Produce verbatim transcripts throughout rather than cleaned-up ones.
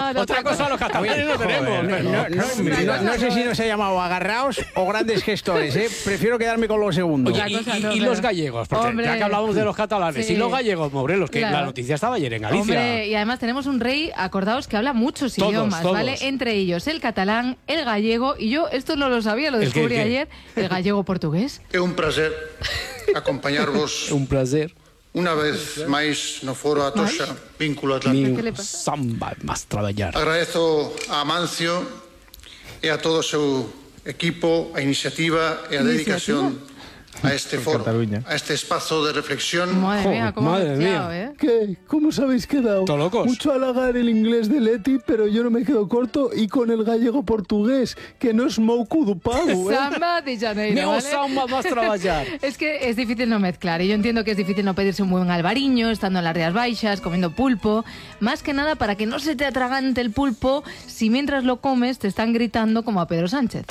no, Otra cosa los catalanes no tenemos. No, no, no, no, no sé si nos ha llamado agarraos o grandes gestores, ¿eh? Prefiero quedarme con los segundos. Oye, y, y, y los gallegos, porque Hombre. ya que hablábamos de los catalanes, sí. y los gallegos, Morelos, que claro. la noticia estaba ayer en Galicia. Hombre, y además tenemos un rey, acordaos, que habla muchos todos, idiomas, todos. ¿vale? Entre ellos el catalán, el gallego, y yo esto no lo sabía, lo descubrí ¿El qué, ayer, qué? el gallego portugués. É un prazer acompañarvos. un prazer. Una vez máis no foro Atocha, vínculo atlántico. Mi samba más traballar. Agradezo a Amancio e a todo o seu equipo a iniciativa e a dedicación a este foro, a este espacio de reflexión. Madre mía, cómo Madre mía. ¿eh? ¿Qué? ¿Cómo os habéis quedado? ¿Todo locos? Mucho halagar el inglés de Leti, pero yo no me quedo corto y con el gallego portugués, que no es mouco do pavo, ¿eh? Samba de Janeiro, Meu ¿vale? samba más traballar. Es que es difícil no mezclar, y yo entiendo que es difícil no pedirse un buen albariño, estando en las Rías Baixas, comiendo pulpo, más que nada para que no se te atragante el pulpo si mientras lo comes te están gritando como a Pedro Sánchez.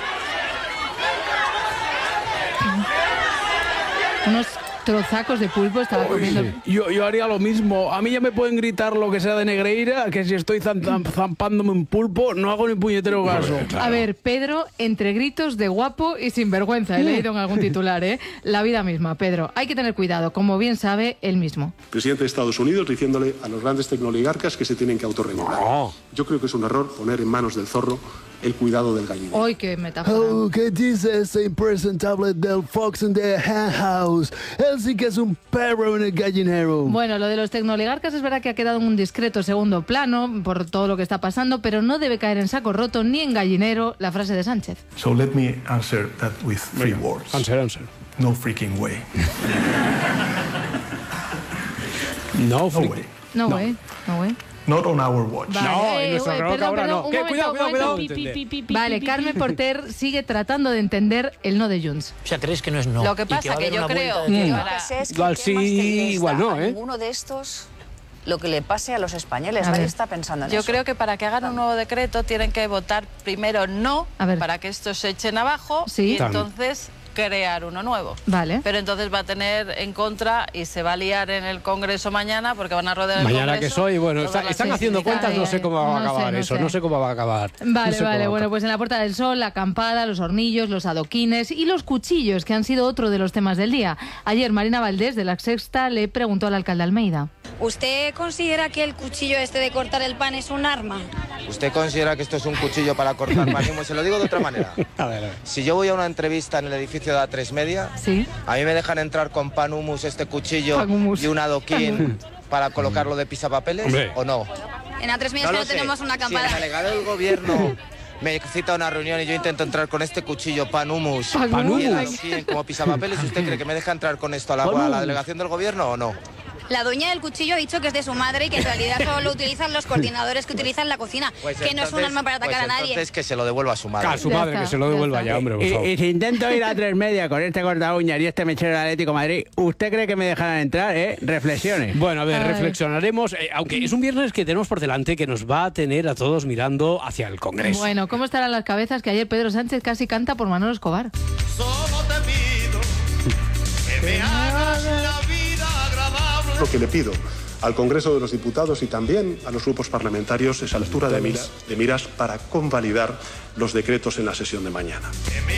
Unos trozacos de pulpo estaba Uy, comiendo. Sí. Yo, yo haría lo mismo. A mí ya me pueden gritar lo que sea de Negreira, que si estoy zam, zam, zampándome un pulpo, no hago ni puñetero caso. Claro. A ver, Pedro, entre gritos de guapo y sinvergüenza, he leído en algún titular, ¿eh? La vida misma, Pedro. Hay que tener cuidado, como bien sabe él mismo. Presidente de Estados Unidos diciéndole a los grandes tecnoligarcas que se tienen que autorregular. Oh. Yo creo que es un error poner en manos del zorro el cuidado del gallinero. ¡Ay, qué metáfora! Oh, ¿qué dice ese impresentable del Fox and the Hen House? Él sí que es un perro en el gallinero. Bueno, lo de los tecnoligarcas es verdad que ha quedado en un discreto segundo plano por todo lo que está pasando, pero no debe caer en saco roto ni en gallinero la frase de Sánchez. So let me answer that with three words. Answer, answer. No freaking way. No, No way. No, güey, no, güey. Not on our watch. Vale, No, eh, en nuestro eh, reloj perdón, ahora perdón, no. un ¿Qué? momento, Cuidado, un cuidado, momento. cuidado. Vale, Carmen Porter sigue tratando de entender el no de Junts. O sea, ¿crees que no es no? Lo que pasa que, que yo creo que Mm. para... es que Igual el tema sí, es que le igual está no, a ¿eh? ninguno de estos lo que le pase a los españoles. A Nadie ver. está pensando en Yo eso. creo que para que hagan un nuevo decreto tienen que votar primero no, A ver. para que estos se echen abajo Sí. y entonces crear uno nuevo. Vale. Pero entonces va a tener en contra y se va a liar en el Congreso mañana porque van a rodear el Mañana Congreso. que soy, bueno, todas está- las están haciendo sindicales. cuentas, no sé cómo va a No sé, acabar no eso, sé. no sé cómo va a acabar. Vale, No sé cómo va vale, a bueno, acabar. pues en la Puerta del Sol, la acampada, los hornillos, los adoquines y los cuchillos, que han sido otro de los temas del día. Ayer Marina Valdés, de La Sexta, le preguntó al alcalde Almeida. ¿Usted considera que el cuchillo este de cortar el pan es un arma? ¿Usted considera que esto es un cuchillo para cortar pan? Se lo digo de otra manera. A ver, a ver. Si yo voy a una entrevista en el edificio de A tres Media, Sí. a mí me dejan entrar con pan humus, este cuchillo Pan humus. y un adoquín para colocarlo de pisapapeles, Hombre. ¿o no? En A tres Medias No no, lo sé. tenemos una Si acampada. el delegado del gobierno me cita a una reunión y yo intento entrar con este cuchillo pan humus Pan y el humus. adoquín como pisapapeles, ¿usted cree que me deja entrar con esto a la, a la delegación del gobierno o no? La dueña del cuchillo ha dicho que es de su madre y que en realidad solo lo utilizan los coordinadores que utilizan la cocina, Pues que no es un entonces- arma para atacar pues a nadie. entonces que se lo devuelva a su madre. A su Ya madre, está, que se lo ya devuelva está. ya, hombre, por Y, favor. y si intento ir a tres media con este corta uñas y este mechero del Atlético de Madrid, ¿usted cree que me dejarán entrar, eh? Reflexiones. Bueno, a ver, Ay. reflexionaremos, eh, aunque es un viernes que tenemos por delante que nos va a tener a todos mirando hacia el Congreso. Bueno, ¿cómo estarán las cabezas que ayer Pedro Sánchez casi canta por Manolo Escobar? Solo te pido que me hagas la vida agradable. Lo que le pido al Congreso de los Diputados y también a los grupos parlamentarios es altura de, mira, de miras para convalidar los decretos en la sesión de mañana.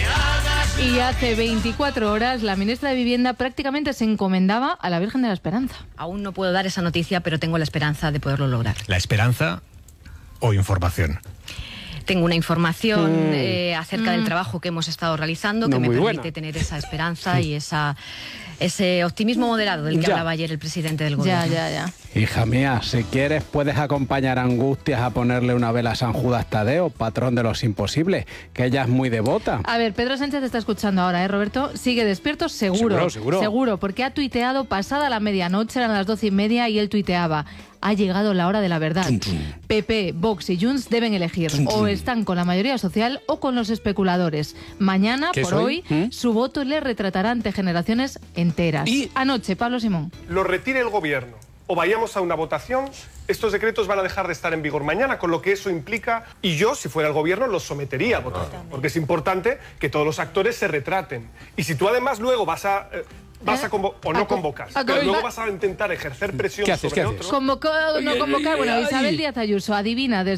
Y hace veinticuatro horas la ministra de Vivienda prácticamente se encomendaba a la Virgen de la Esperanza. Aún no puedo dar esa noticia, pero tengo la esperanza de poderlo lograr. ¿La esperanza o información? Tengo una información Mm. eh, acerca Mm. del trabajo que hemos estado realizando No que me muy permite buena. tener esa esperanza y esa, ese optimismo moderado del que Ya. hablaba ayer el presidente del Ya, gobierno. ya, ya. Hija mía, si quieres puedes acompañar a Angustias a ponerle una vela a San Judas Tadeo, patrón de los imposibles, que ella es muy devota. A ver, Pedro Sánchez está escuchando ahora, ¿eh, Roberto? Sigue despierto, seguro. Seguro, seguro. Seguro, porque ha tuiteado pasada la medianoche, eran las doce y media, y él tuiteaba: ha llegado la hora de la verdad. P P, Vox y Junts deben elegir. O están con la mayoría social o con los especuladores. Mañana, ¿Qué por soy? hoy, ¿Mm? su voto le retratará ante generaciones enteras. Y- Anoche, Pablo Simón. Lo retire el gobierno o vayamos a una votación, estos decretos van a dejar de estar en vigor mañana, con lo que eso implica, y yo, si fuera el gobierno, los sometería a votación, porque es importante que todos los actores se retraten. Y si tú además luego vas a... eh, vas a convo- o no A co- convocas, a pero convocar. luego vas a intentar ejercer presión ¿Qué haces? sobre ¿Qué haces? otros... Convocó, no convocar. Bueno, Isabel Díaz Ayuso adivina desde